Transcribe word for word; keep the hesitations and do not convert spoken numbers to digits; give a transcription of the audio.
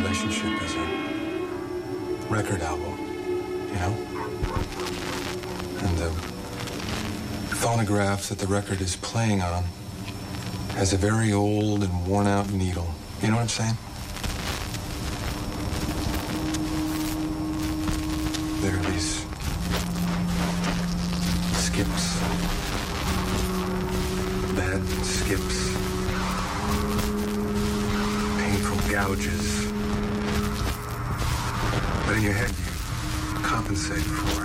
relationship as a record album, you know? And the phonograph that the record is playing on has a very old and worn-out needle. You know what I'm saying? There are these skips, bad skips, painful gouges. But in your head, you compensate for